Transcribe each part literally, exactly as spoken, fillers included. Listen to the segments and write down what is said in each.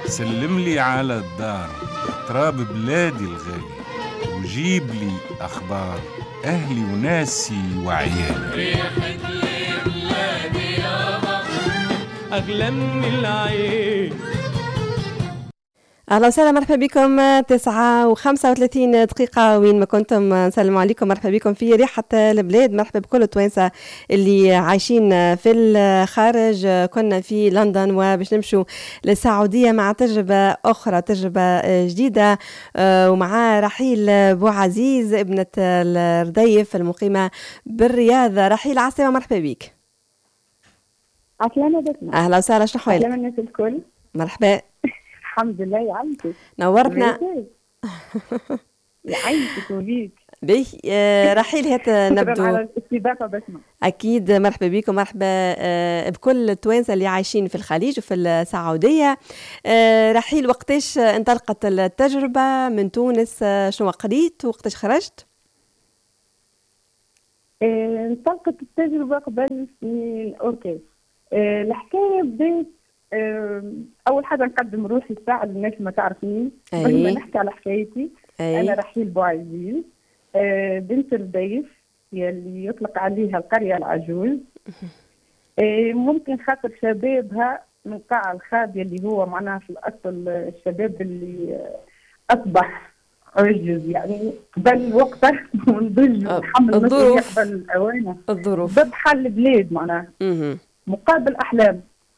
سلم لي على الدار تراب بلادي الغالي، وجيب لي أخبار أهلي وناسي وعيالي. ريحة لي بلادي يابا أغلى من العين. أهلا وسهلا، مرحبا بكم. تسعة وخمسة وثلاثين دقيقة وين ما كنتم، نسلم عليكم، مرحبا بكم في ريحة البلاد. مرحبا بكل التوانسة اللي عايشين في الخارج. كنا في لندن وباش نمشوا للسعودية مع تجربة أخرى، تجربة جديدة، ومع رحيل بوعزيز ابنة الرديف المقيمة بالرياض. رحيل عسلامة، مرحبا بك. عسلامة بسمة. أهلا وسهلا، شنو حوالك؟ عسلامة الناس الكل. مرحبا. الحمد لله يا عمتي، نورتنا. يا عينك وليك. بيه آه رحيل، هات نبدو على الاستضافة بسمة. أكيد، مرحبا بكم، مرحبا آه بكل التوانسة اللي عايشين في الخليج وفي السعودية. آه رحيل، وقتاش انطلقت التجربة من تونس؟ آه شنو قريت وقتاش خرجت؟ آه انطلقت التجربة قبل سنين. أوكي. آه الحكاية بديت آه أول حاجة نقدم روحي ساعة للناس ما تعرفني قبل ما نحكي على حكايتي. أي. أنا رحيل بوعزيز، آه بنت الرديف يلي يطلق عليها القرية العجوز. آه ممكن خاطر شبابها من قاع الخاب يلي هو معناها في الأصل الشباب اللي آه أصبح عجز، يعني قبل وقته ونضج ونحمل مسؤولية قبل الأوانة. الظروف بحل البلاد معناها مقابل أحلام.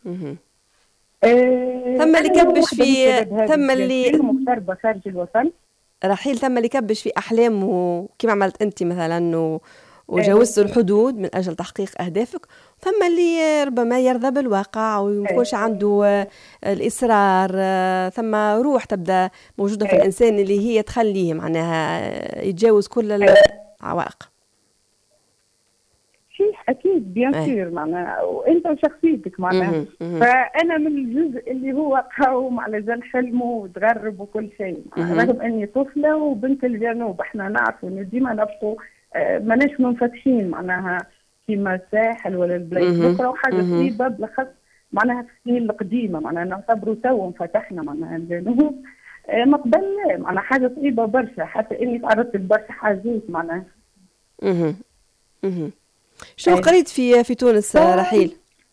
آه ثم اللي كبش في ثم اللي مغتربة خارج الوطن. رحيل، ثم اللي كبش في أحلامه كيف عملت أنت مثلا و... وجاوزت الحدود من أجل تحقيق أهدافك، ثم اللي ربما يرضى بالواقع ويكونش عنده الإصرار، ثم روح تبدأ موجودة في الإنسان اللي هي تخليه معناها يتجاوز كل العوائق. شيء أكيد بيان سير معناها، وأنت وشخصيتك معناها. فأنا من الجزء اللي هو قاوم على جال حلمه وتغرب وكل شيء، رغم أني طفلة وبنت الجنوب. احنا نعرف إنه ديما نبقوا آه ماناش منفتحين معناها كيما الساحل ولا البلاد الأخرى، وحاجة طيبة بالأخص معناها في السنين القديمة معناها نعتبروا تو انفتحنا معناها الجنوب. آه ما قبل معناها حاجة طيبة برشا، حتى إني تعرضت لبرشا حاجات معناها. اها اها شنو قريت في في تونس رحيل؟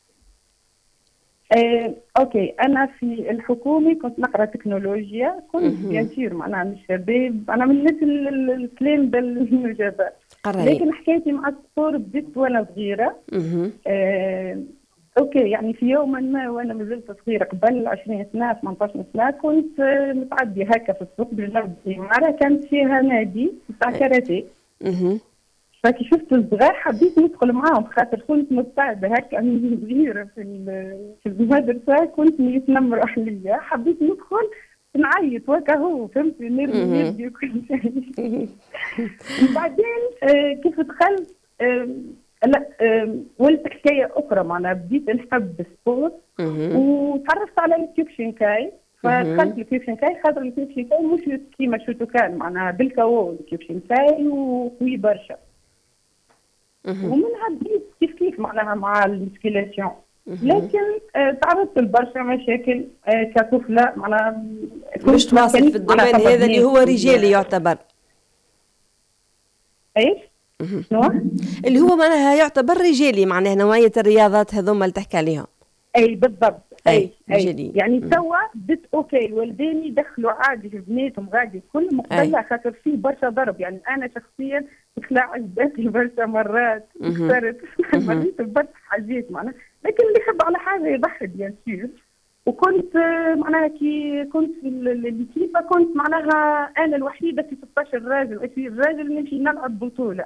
آه، اوكي، انا في الحكومي كنت نقرا تكنولوجيا، كنت بيانسير معناها من الشباب، انا من الناس الكلام بالنجابات، لكن حكايتي مع السبور بديت وانا صغيره. آه، اوكي، يعني في يوم ما وانا مازلت صغيره قبل عشرين سنه ثمانية عشر سنه كنت آه متعدي هكا في السوق بجنب عماره كانت فيها نادي بتاع كاراتيه. فكي شفت الصغار حبيت ندخل معاهم، خاطر كنت مبتعدة هكا من صغيرة في في المدرسة، كنت يتنمروا عليا، حبيت ندخل نعيط وكا هو فهمتي، نرمي يدي وكل شيء. بعدين آه كيف دخلت آه لا آه ولت حكاية أخرى معناها، بديت نحب السبورت وتعرفت على الكيوبشينكاي. فدخلت الكيوبشينكاي خاطر الكيوبشينكاي مش كيما شوتوكان معناها بالكاو، الكيوبشينكاي وقوي برشا. ومنها بديت كيف كيف معناها مع المسكيلاسيون، لكن آه تعرضت لبرشا مشاكل آه كطفله معناها مش تواصل في الدومين هذا اللي هو رجالي يعتبر. ايش؟ شنو؟ اللي هو معناها يعتبر رجالي، معناها نوعيه الرياضات هذوما اللي تحكي عليهم. اي بالضبط. اي اي, أي. يعني توا بدت اوكي الوالدين يدخلوا عادي في بناتهم غادي كل مقبله، خاطر فيه برشا ضرب. يعني انا شخصيا تلاعب باتي برشا مرات، كسرت مريت برشا حاجات معناها، لكن اللي يحب على حاجه يضحي بيان سور. وكنت معناها كي كنت في الكيفه كنت معناها انا الوحيده في ستة عشر راجل عشرين راجل نمشي نلعب بطوله.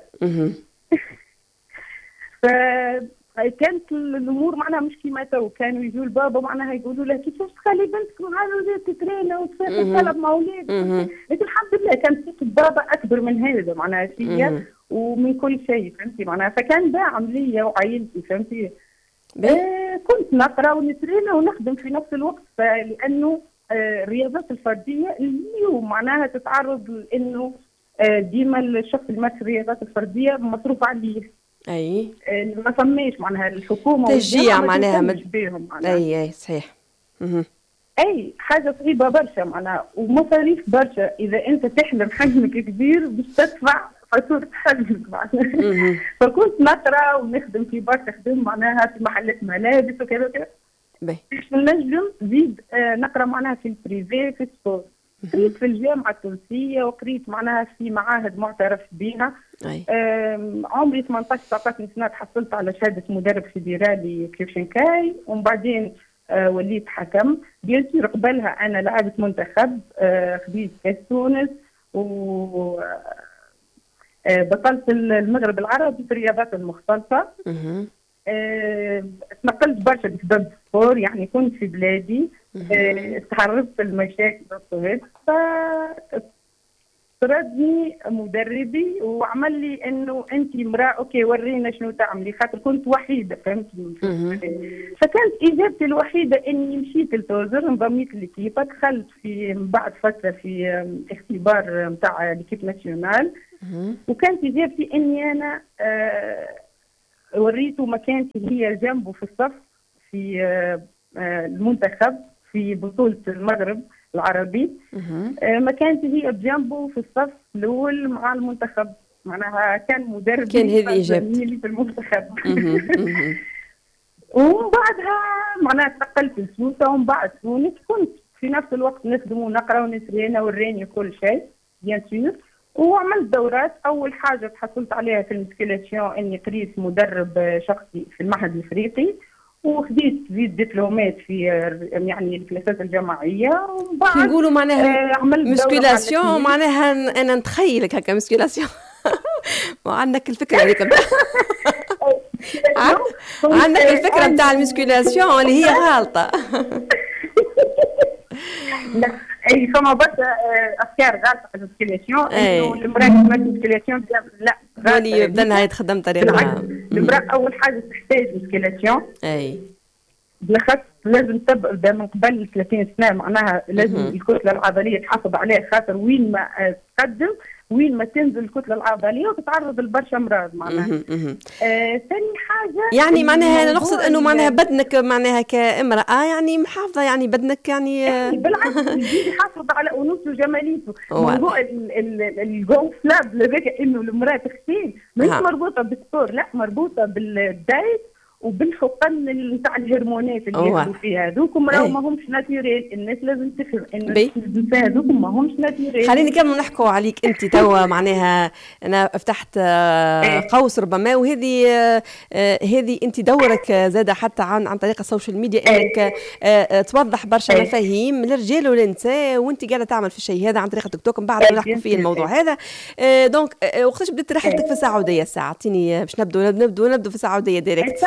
ف كانت الامور معناها مش كيما تو، كانوا يجوا البابا معناها يقولوا له كيفاش تخلي بنتك مع الولاد تترينا وتسافر تلعب مع اولاد، لكن الحمد لله كان صوت البابا اكبر من هذا معناها فيا ومن كل شيء فهمتي معناها، فكان داعم ليا وعائلتي فهمتي. آه كنت نقرا ونترينا ونخدم في نفس الوقت، لانه آه الرياضات الفرديه اليوم معناها تتعرض لانه آه ديما الشخص اللي مارس الرياضات الفرديه مصروف عليه. اي ما فماش معناها الحكومه تشجيع معناها مش بيهم معناها. اي اي صحيح. اها اي حاجه صعيبه برشا معناها ومصاريف برشا. اذا انت تحلم حلمك كبير باش تدفع فاتوره حلمك معناها. فكنت نقرا ونخدم في برشا خدم معناها في محلات ملابس وكذا وكذا. باش نجم نزيد آه نقرا معناها في البريفي في السبور. قريت في الجامعه التونسيه وقريت معناها في معاهد معترف بها. آه عمري ثمانية عشر تسعة عشر سنه تحصلت على شهاده مدرب فيدرالي كيوشنكاي ومن بعدين آه وليت حكم. بيان سور قبلها انا لعبت منتخب آه خديت كاس تونس و آه بطلت المغرب العربي في الرياضات المختلطه. آه تنقلت برشا بسبب السبور يعني كنت في بلادي آه تعرضت للمشاكل والصهد فطردني مدربي وعمل لي انه انت امراه اوكي ورينا شنو تعملي خاطر كنت وحيده فهمتني. فكانت اجابتي الوحيده اني مشيت لتوزر انضميت للكيبه دخلت في من بعد فتره في اختبار نتاع ليكيب ناسيونال وكانت اجابتي اني انا آه وريته مكانتي هي جنبه في الصف في المنتخب في بطولة المغرب العربي. مكانتي هي بجنبه في الصف الأول مع المنتخب معناها كان مدرب كان هذه إجابتي في المنتخب. ومن بعدها معناها تنقلت لسوسة ومن بعد تونس كنت في نفس الوقت نخدم ونقرا ونسرينا وراني كل شيء بيان سور. وعملت دورات. اول حاجه تحصلت عليها في المسكيلاسيون اني قريت مدرب شخصي في المعهد الافريقي وخديت زيد دبلومات في يعني الكلاسات الجامعيه. ومن بعد نقولوا معناها آه مسكيلاسيون معناها انا نتخيلك هكا مسكيلاسيون وعندك الفكره هذيك عندك الفكره نتاع المسكيلاسيون اللي هي غالطه. لا اي فما برشا افكار غالطه في المسكيلاسيون انه المراه تمارس مسكيلاسيون لا غالي بدنا يتخدم طريقه. المراه اول حاجه تحتاج مسكيلاسيون اي بالاخص لازم تبدا من قبل ثلاثين سنه معناها لازم الكتله العضليه تحافظ عليها خاطر وين ما تقدم وين ما تنزل الكتله العضليه وتتعرض لبرشا امراض معناها. آه ثاني حاجه يعني معناها انا نقصد انه معناها بدنك معناها كامراه يعني محافظه يعني بدنك يعني آه بالعكس يجي يحافظ على انوثته وجماليته. موضوع الجو فلاب هذاك انه المراه تختين مش مربوطه بالسبور لا مربوطه بالدايت وبالحقن نتاع الهرمونات اللي ياخذوا فيها هذوكم راهو ماهمش ناتوريل. الناس لازم تفهم ان النساء هذوكم ماهمش ناتوريل. خليني كمل نحكوا عليك انت توا معناها انا فتحت قوس ربما وهذه هذه انت دورك زاده حتى عن عن طريق السوشيال ميديا انك توضح برشا مفاهيم للرجال وللنساء وانت قاعده تعمل في الشيء هذا عن طريق التيك توك. من بعد نحكوا فيه الموضوع هذا. دونك وقتاش بدات رحلتك في السعوديه الساعه اعطيني باش نبدو نبدو نبدو في السعوديه ديريكت.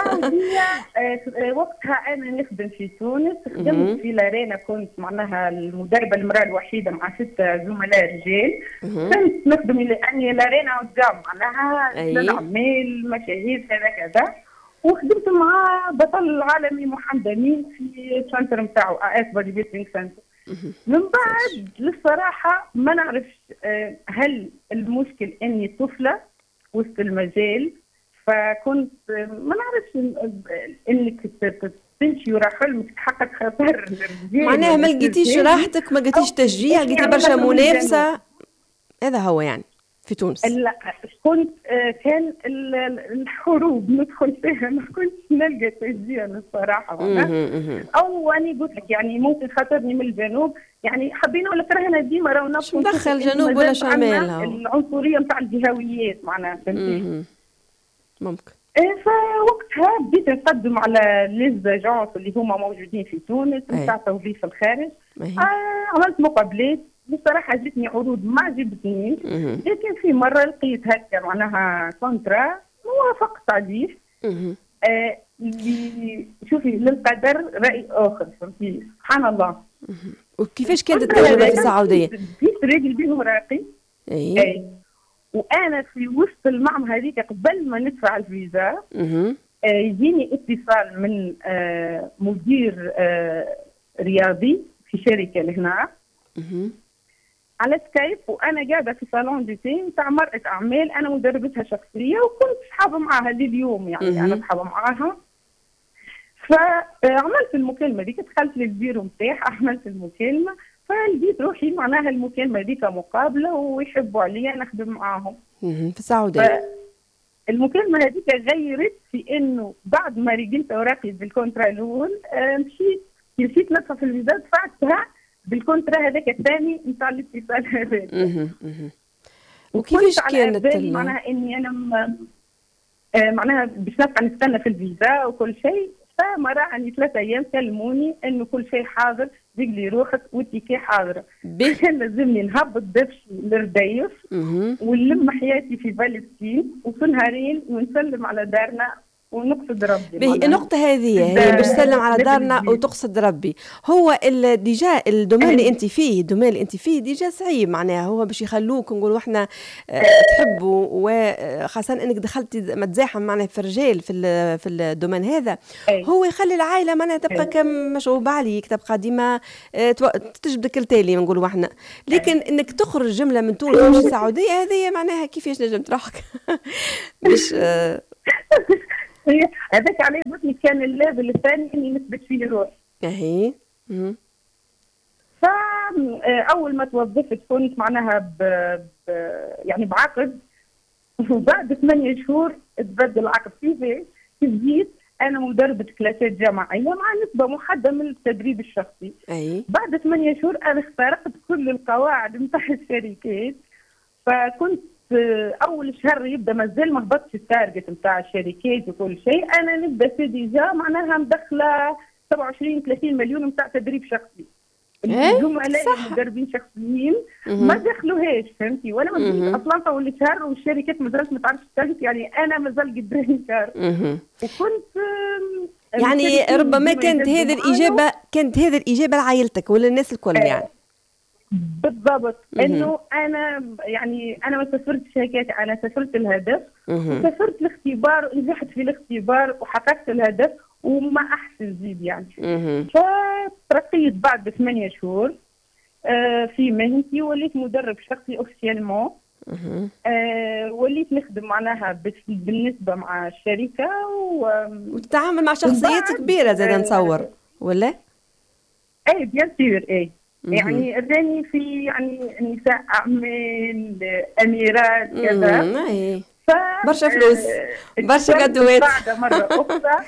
هي وقتها انا نخدم في تونس خدمت في لارينا كنت معناها المدربه المراه الوحيده مع ستة زملاء رجال. كنت نخدم لاني لارينا قدام معناها الاعمال مشاهير كذا كذا وخدمت مع بطل العالمي محمد امين في السنتر نتاعو اس بودي بيلدينغ سنتر. من بعد للصراحه ما نعرفش هل المشكل اني طفله وسط المجال فكنت ما نعرفش انك تمشي ورا حلمك تحقق خاطر الرجال معناها ما لقيتيش راحتك ما لقيتيش تشجيع لقيتي برشا منافسه. هذا هو يعني في تونس. لا كنت كان الحروب ندخل فيها ما كنتش نلقى تشجيع الصراحه. او اني قلت لك يعني ممكن خاطرني من الجنوب يعني حبينا ولا كرهنا ديما راهو نفس ندخل جنوب ولا شمال العنصريه نتاع الجهويات معناها فهمتي ممكن. فوقتها بديت نقدم على ليزاجونس اللي هما موجودين في تونس نتاع توظيف الخارج. آه عملت مقابلات بصراحه جتني عروض ما عجبتنيش لكن في مره لقيت هكا معناها كونترا وافقت عليه. آه شوفي للقدر راي اخر فهمتي سبحان الله. وكيفاش كانت التجربه في السعوديه؟ جيت راجل بهم راقي. اي آه. وانا في وسط المعمل هذيك قبل ما ندفع الفيزا آه يجيني اتصال من آه مدير آه رياضي في شركه لهنا على سكايب وانا قاعده في صالون دي تي نتاع مرأة اعمال انا مدربتها شخصيه وكنت صحابه معاها لليوم يعني مه. انا صحابه معاها. فعملت المكالمه ديك، دخلت للبيرو نتاعها عملت المكالمه، فلقيت روحي معناها المكالمه ديك مقابله ويحبوا عليا نخدم معاهم في السعوديه. المكالمه هذيك غيرت في انه بعد ما رجلت اوراقي بالكونترا الاول مشيت مشيت ندفع في الفيزا دفعتها بالكونترا هذاك الثاني نتاع الاتصال هذاك. وكيفاش كانت معناها اني انا م... معناها باش نبقى نستنى في الفيزا وكل شيء، فما راني ثلاثة ايام كلموني انه كل شيء حاضر، دق لي روحك والتيكي حاضره. كان لازمني نهبط دبشي للرديف ونلم حياتي في فلسطين وفي نهارين ونسلم على دارنا ونقصد ربي. به النقطة هذه هي باش تسلم على دارنا وتقصد ربي. هو ديجا الدومين اللي انت فيه الدومين اللي انت فيه ديجا صعيب، معناها هو باش يخلوك نقولوا احنا تحبوا، وخاصة انك دخلتي متزاحم معنا في الرجال في في الدومين هذا. هو يخلي العائلة معناها تبقى كم مشغوبة عليك، تبقى ديما تجبدك التالي نقولوا احنا. لكن انك تخرج جملة من تونس وتمشي السعودية هذه معناها كيفاش نجم روحك باش هذاك عليه بس كان الليفل الثاني اني نثبت فيه روحي. اهي فاول ما توظفت كنت معناها ب... ب... يعني بعقد، وبعد ثمانية شهور تبدل العقد. كيفاش؟ جيت انا مدربة كلاسات جماعية مع نسبة محددة من التدريب الشخصي. أي. بعد ثمانية شهور انا اخترقت كل القواعد نتاع الشركات، فكنت اول شهر يبدا مازال ما هبطش التارجت نتاع الشركات وكل شيء، انا نبدا في ديجا معناها مدخله سبعة وعشرين ثلاثين مليون نتاع تدريب شخصي. الزملاء المدربين شخصيين ما دخلوهاش، فهمتي؟ ولا ما اصلا اول شهر والشركات مازالت ما تعرفش التارجت، يعني انا مازال قدامي شهر. وكنت يعني ربما كانت هذه الاجابه كانت هذه الاجابه لعائلتك ولا الناس الكل يعني؟ بالضبط. انه انا يعني انا ما سافرتش هيك، انا سافرت الهدف وسافرت الاختبار ونجحت في الاختبار وحققت الهدف وما احسن زيد يعني. فترقيت بعد ثمانية شهور في مهنتي، وليت مدرب شخصي اوفيسيالمون. وليت نخدم معناها بالنسبه مع الشركه وتتعامل مع شخصيات كبيره زاد نتصور ولا؟ اي بيان سور. اي يعني راني في يعني نساء اعمال، اميرات كذا. اي برشا فلوس برشا قدوات. القاعده مره اخرى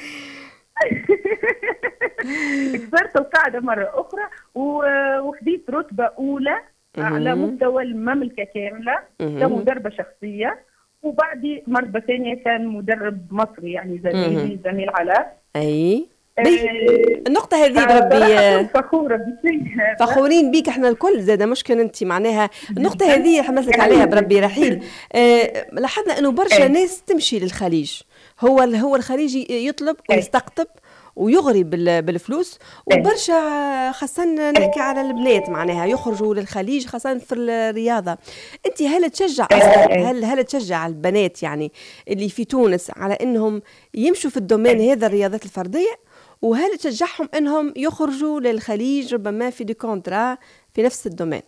كسرت القاعده مره اخرى وخديت رتبه اولى على مستوى المملكه كامله كمدربه شخصيه. وبعدي مرتبه ثانيه كان مدرب مصري يعني زميلي زميل علاء. اي النقطة هذه بربي فخورة بشيء، فخورين بيك احنا الكل زاده، مشكل انت معناها النقطة هذه حمسك عليها بربي رحيل. اه لاحظنا انه برشا ناس تمشي للخليج، هو هو الخليجي يطلب ويستقطب ويغري بالفلوس، وبرشا خاصة نحكي على البنات معناها يخرجوا للخليج خاصة في الرياضة. انت هل تشجع اصلا هل هل تشجع البنات يعني اللي في تونس على انهم يمشوا في الدومين هذا الرياضات الفردية، وهل تشجعهم انهم يخرجوا للخليج ربما في دي كونترا في نفس الدومين؟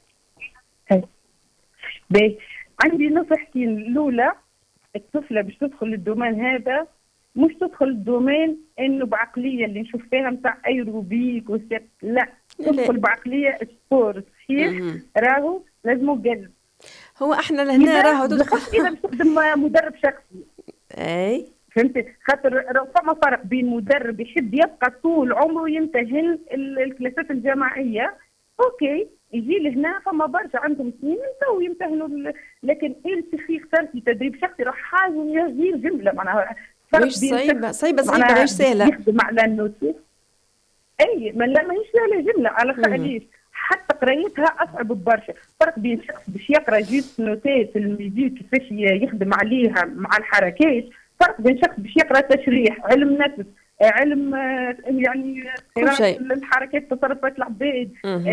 باهي عندي نصيحتي الاولى، الطفله باش تدخل الدومين هذا مش تدخل الدومين انه بعقليه اللي نشوف فيها نتاع ايروبيك وسيق، لا تدخل بعقليه سبور صحيح. راهو لازمه قلب. هو احنا لهنا راهو تدخل اذا باش تخدم مدرب شخصي. اي فهمتي؟ خاطر فما فرق بين مدرب يحب يبقى طول عمره يمتهن الكلاسات الجماعيه، اوكي يجي لهنا فما برشا عندهم سنين تو يمتهنوا، لكن انت في اخترتي تدريب شخصي راح حاجه غير جمله معناها مش صعيبه صعيبه صعيبه مش سهله. يخدم على النوتيس اي ما لا ماهيش سهله جمله على خليش، حتى قرايتها اصعب برشا. فرق بين شخص باش يقرا جيت نوتات الميوزيك كيفاش يخدم عليها مع الحركات، فرق بين شخص باش يقرا تشريح، علم نفس، علم يعني قراءة الحركات تصرفات العباد،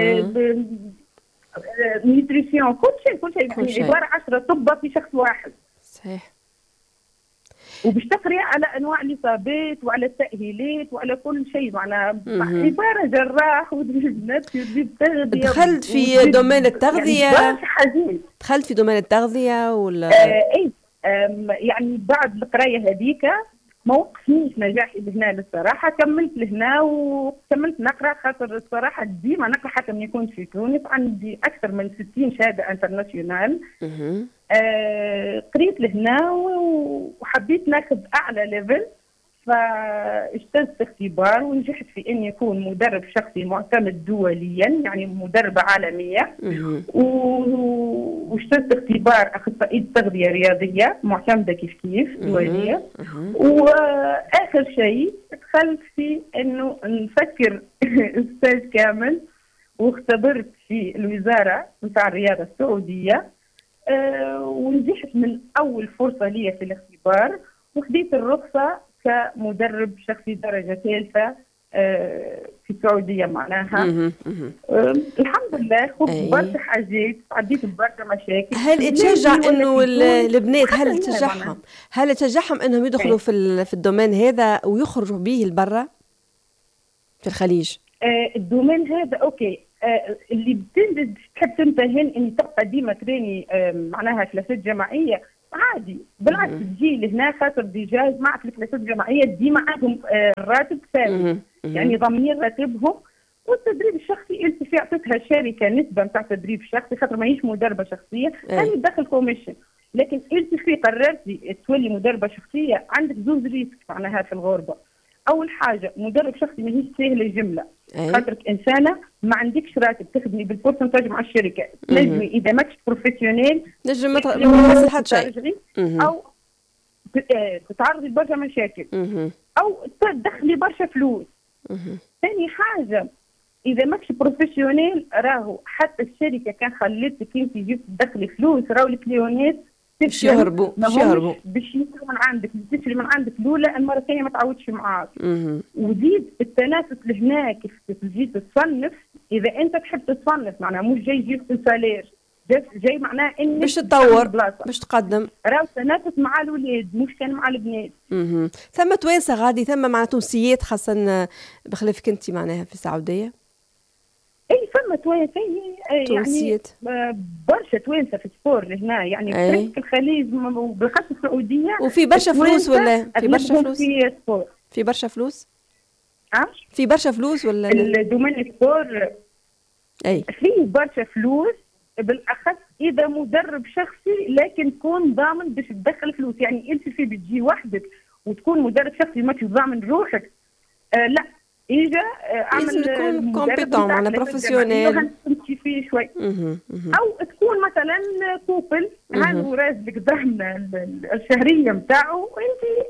نيوتريسيون، كل شيء كل شيء يعني عباره عشرة طب في شخص واحد. صحيح. وباش تقري على انواع الاصابات وعلى التاهيلات وعلى كل شيء، معناها عباره جراح ودريب نفسي ودريب تغذيه. دخلت في دومين التغذيه؟ يعني دخلت في دومين التغذيه ولا؟ آه اي يعني بعد القرايه هذيك ما وقفنيش نجاحي لهنا للصراحه، كملت لهنا وكملت نقرا، خاطر الصراحه ديما نقرا حتى من يكون في تونس، عندي اكثر من ستين شهاده انترناسيونال. آه قريت لهنا وحبيت ناخذ اعلى ليفل، فاجتزت اختبار ونجحت في اني اكون مدرب شخصي معتمد دوليا، يعني مدربه عالميه. واجتزت اختبار اخصائيه تغذيه رياضيه معتمده كيف كيف دوليه. واخر شيء دخلت في انه نفكر استاذ كامل، واختبرت في الوزاره نتاع الرياضه السعوديه. أه ونجحت من اول فرصه لي في الاختبار، وخديت الرخصه كمدرب شخصي درجه ثالثه أه في السعوديه معناها. أه الحمد لله خذت برشا حاجات، عديت ببرشا مشاكل. هل تشجع انه البنات، هل تشجعهم هل تشجعهم انهم يدخلوا في في الدومين هذا ويخرجوا به لبرا في الخليج؟ أه الدومين هذا اوكي. آه اللي بتنجز تحب تمتهن اني تبقى ديما تريني آه معناها كلاسات جماعيه عادي، بالعكس تجي لهنا خاطر ديجا مع الكلاسات الجماعيه ديما عندهم آه راتب ثابت، يعني ضامنين راتبهم. والتدريب الشخصي انت في عطتها الشركه نسبه نتاع تدريب شخصي خاطر ماهيش مدربه شخصيه، هذه دخل كوميشن. لكن انت في قررتي تولي مدربه شخصيه عندك زوز ريسك معناها في الغربه. اول حاجه مدرب شخصي ماهيش سهله جمله، خاطرك انسانه ما عندكش راتب تخدمي بالبورسنتاج مع الشركه، تنجمي اذا ماكش بروفيسيونيل نجم ما تصلح شيء، او تتعرضي لبرشا مشاكل، او تدخلي برشا فلوس. ثاني حاجه اذا ماكش بروفيسيونيل راهو حتى الشركه كان خليتك انت جبت تدخلي فلوس راهو الكليونات باش يهربوا باش يهربوا باش يشري من عندك، تشري من عندك الاولى المره الثانيه ما تعاودش معاك. وزيد التنافس لهنا كيف تجي تصنف، اذا انت تحب تصنف معناها مش جاي يجيب سالير، جاي معناها انك باش تطور باش تقدم، راهو تنافس مع الاولاد مش كان مع البنات. اها ثم توانسه غادي، ثم مع تونسيات خاصه بخلافك انت معناها في السعوديه. اي فما توانسه يعني برشا توانسه في السبور لهنا، يعني في الخليج وبالخاصه السعوديه. وفي برشا فلوس ولا في برشا فلوس؟ في سبور في برشا فلوس؟ اه في برشا فلوس ولا الدومين السبور؟ اي في برشا فلوس، بالاخص اذا مدرب شخصي لكن تكون ضامن باش تدخل فلوس. يعني انت في بتجي وحدك وتكون مدرب شخصي ما ضامن روحك، آه لا إذا لازم تكون كومبيتون معنا بروفيسيونيل تمشي فيه شوي. أو تكون مثلا كوبل عنده راتبك دعم الشهرية نتاعو وأنت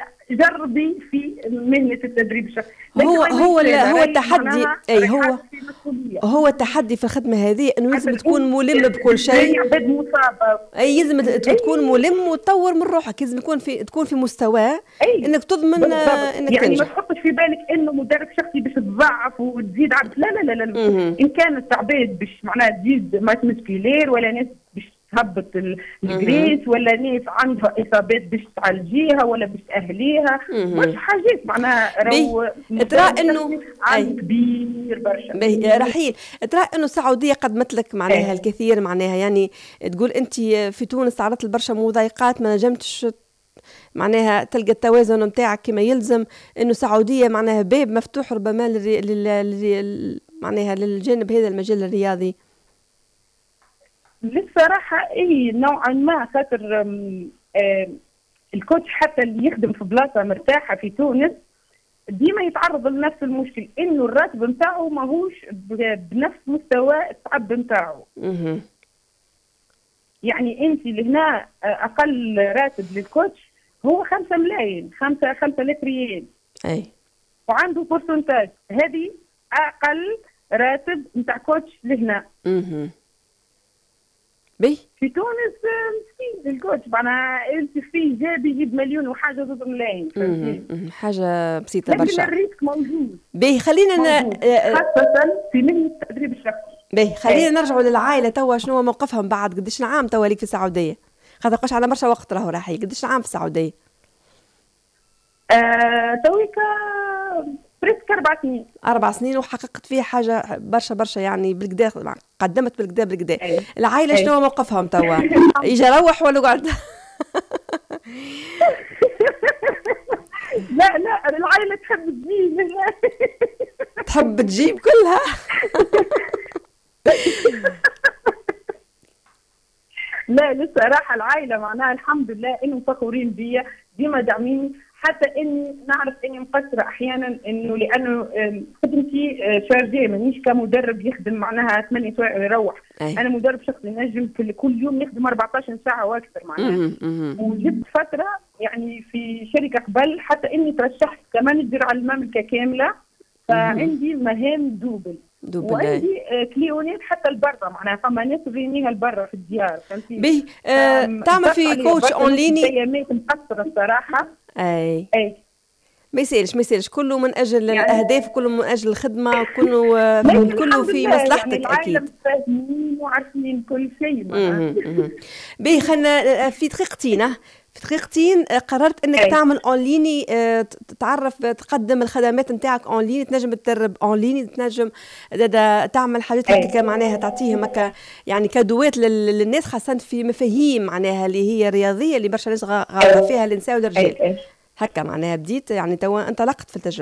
جربي في مهنة التدريب الشخصي. هو هو هو التحدي أي هو هو التحدي في الخدمة هذه إنه لازم تكون ملم بكل شيء. عباد مصابة. أي لازم تكون ملم وتطور من روحك، لازم تكون في تكون في مستوى إنك تضمن إنك يعني تنجح. ما تحطش في بالك إنه مدرب شخصي باش تضعف وتزيد عبد، لا لا لا لا. إن كانت عباد باش معناها تزيد مات مسكيلير، ولا ناس باش تهبط الجريس، ولا ناس عندها اصابات باش تعالجيها ولا باش تاهليها، مش حاجات معناها راهو ترى انه كبير برشا. رحيل ترى انه السعوديه قدمت لك معناها الكثير، معناها يعني تقول انت في تونس تعرضت لبرشا مضايقات ما نجمتش معناها تلقى التوازن نتاعك كما يلزم، انه السعوديه معناها باب مفتوح ربما لل معناها للجانب هذا المجال الرياضي. للصراحة اي نوعا ما، خاطر الكوتش حتى اللي يخدم في بلاصة مرتاحة في تونس ديما يتعرض لنفس المشكل، انه الراتب نتاعو ماهوش بنفس مستوى التعب نتاعو. يعني انت لهنا اقل راتب للكوتش هو خمسة ملايين، خمسة خمسة آلاف ريال. اي وعنده بورسنتاج، هذه اقل راتب نتاع كوتش لهنا. اها بي في تونس مسكين الكوتش معناها انت فيه جاب يجيب مليون وحاجه ضد ملايين، حاجه بسيطه برشا. لكن الريسك موجود. بي خلينا موجود. ن... خاصه في مهنه التدريب الشخصي. بي خلينا نرجعوا للعائله توا، شنو هو موقفهم بعد؟ قديش عام توا ليك في السعوديه؟ خاطر قاش على برشا وقت راهو راحي، قديش عام في السعوديه؟ آه تويكا بريسك أربع سنين. أربع سنين وحققت فيها حاجة برشا برشا، يعني بالكدا قدمت بالكدا بالكدا. العائلة شنو موقفهم توا؟ يجي روح ولا قعد؟ لا لا العائلة تحب تجيب. تحب تجيب كلها. لا للصراحة العائلة معناها الحمد لله إنهم فخورين بيا، ديما داعميني، حتى إني نعرف إني مقصرة أحيانا، إنه لأنه خدمتي شارجية مانيش كمدرب يخدم معناها ثمانية سوايع ويروح. أي. أنا مدرب شخصي نجم كل يوم نخدم أربعطاش ساعة وأكثر معناها. وجبت فترة يعني في شركة قبل حتى إني ترشحت كمانجر على المملكة كاملة، فعندي مهام دوبل. وعندي كليونات حتى لبرا معناها فما ناس رينيها لبرا في الديار فهمتي. باهي آه تعمل في كوتش اونلايني ايامات مقصره الصراحه. اي اي ما يسالش ما يسالش كله من اجل يعني الاهداف، كله من اجل الخدمه، كله كله في مصلحتك يعني اكيد. فاهمين وعارفين كل شيء. باهي خلينا في دقيقتين في دقيقتين قررت انك أي. تعمل اونلايني، تعرف تقدم الخدمات نتاعك اونلايني، تنجم تدرب اونلايني، تنجم تعمل حاجات هكاك معناها تعطيهم هكا يعني كادوات للناس، خاصه في مفاهيم معناها اللي هي رياضيه اللي برشا ناس غالطه فيها النساء والرجال. هكا معناها بديت يعني توا انطلقت في التجربه.